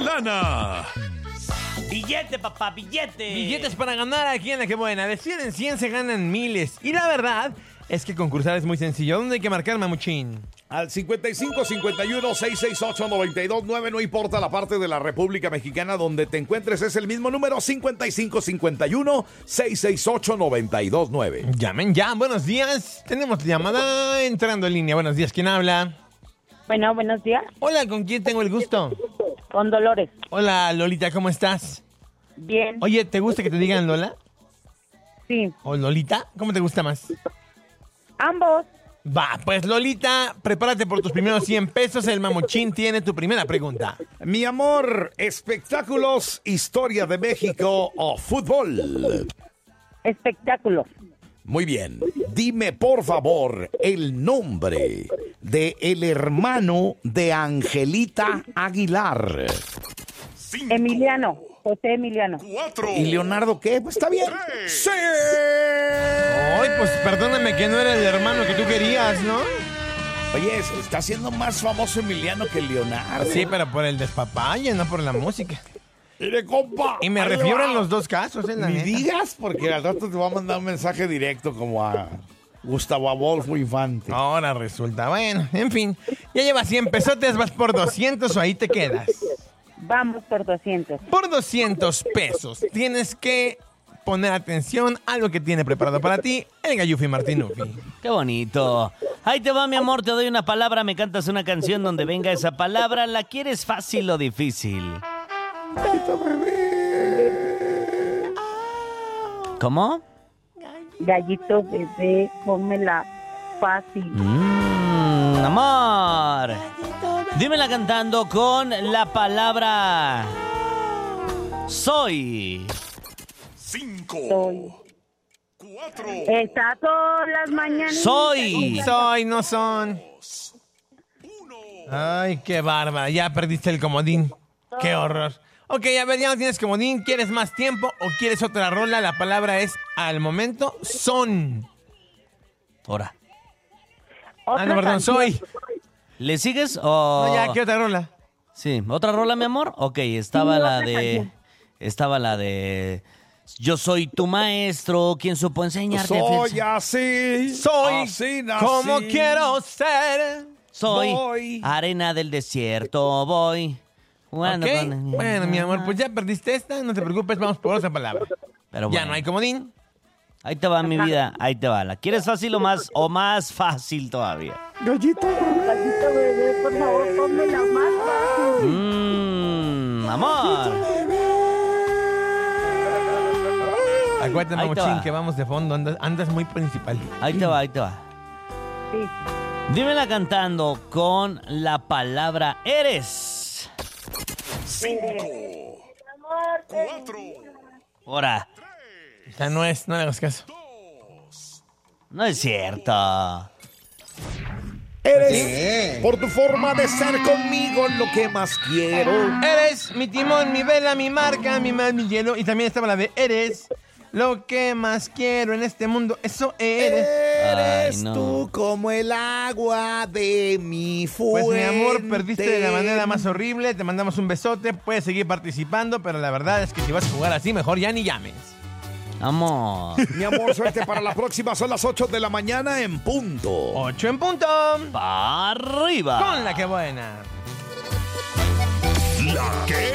lana. Billete, papá, billete. Billetes para ganar aquí en La Que Buena. De 100 en 100 se ganan miles. Y la verdad es que concursar es muy sencillo. ¿Dónde hay que marcar, mamuchín? Al 5551-668-92.9. No importa la parte de la República Mexicana donde te encuentres, es el mismo número, 5551-668-92.9. Llamen ya. Buenos días. Tenemos llamada entrando en línea. Buenos días. ¿Quién habla? Bueno, buenos días. Hola, ¿con quién tengo el gusto? Con Dolores. Hola, Lolita, ¿cómo estás? Bien. Oye, ¿te gusta que te digan Lola? Sí. ¿O Lolita? ¿Cómo te gusta más? Ambos. Va, pues Lolita, prepárate por tus primeros 100 pesos. El mamuchín tiene tu primera pregunta. Mi amor, espectáculos, historia de México o fútbol. Espectáculo. Muy bien. Dime, por favor, el nombre de el hermano de Angelita Aguilar. Emiliano. José Emiliano. ¿Y Leonardo qué? Pues está bien. ¡Sí! Ay, pues perdóname que no era el hermano que tú querías, ¿no? Oye, está siendo más famoso Emiliano que Leonardo. Sí, pero por el despapalle, no por la música. Mire, compa. Y me ahí refiero va. en los dos casos, la Ni neta. digas, porque al rato te voy a mandar un mensaje directo como a Gustavo Adolfo Infante. Ahora resulta, bueno, en fin. Ya llevas 100 pesotes, vas por 200 o ahí te quedas. Vamos por 200. Por 200 pesos tienes que poner atención a lo que tiene preparado para ti el Gayufi Martinufi. Qué bonito. Ahí te va, mi amor, te doy una palabra, me cantas una canción donde venga esa palabra. ¿La quieres fácil o difícil? ¿Cómo? Gallito bebé, pónmela fácil. Amor. Dímela cantando con la palabra soy. Soy. Está todas las mañanas. Soy. Soy, no son. Ay, qué bárbara, ya perdiste el comodín. Qué horror. Ok, a ver, ya no tienes comodín. ¿Quieres más tiempo o quieres otra rola? La palabra es, al momento, son. Ahora. Otra No, perdón, canción. soy. ¿Le sigues o...? No, ya, ¿qué otra rola? Sí, ¿otra rola, mi amor? Ok, estaba Sí, la otra de... canción. Estaba la de... Yo soy tu maestro, ¿quién supo enseñarte? Soy así. Soy así nací. como quiero ser. Soy Voy. arena del desierto, voy. Jugando Ok, con- bueno, mi amor, pues ya perdiste esta, no te preocupes, vamos por otra palabra. Pero Ya bueno. no hay comodín. Ahí te va, mi vida, ahí te va. ¿La quieres fácil o más fácil todavía? Gallito. Gallito bebé, por favor, pónmela más fácil. Amor. Acuérdate, Ahí te mamuchín, va. que vamos de fondo, andas muy principal. Ahí te va, ahí te va. Sí. Dímela cantando con la palabra eres. Ahora, O sea, no le hagas caso. no es cierto. Eres, por tu forma de ser conmigo, lo que más quiero. Eres mi timón, mi vela, mi marca, mi mar, mi hielo. Y también estaba la de eres lo que más quiero en este mundo. Eso eres. Eres Ay, no. tú como el agua de mi fuente. Pues mi amor, perdiste de la manera más horrible. Te mandamos un besote. Puedes seguir participando, pero la verdad es que si vas a jugar así, mejor ya ni llames. Amor. Mi amor, suerte para la próxima. Son las 8 de la mañana en punto. 8 en punto. Pa' arriba. Con La Que Buena. La Que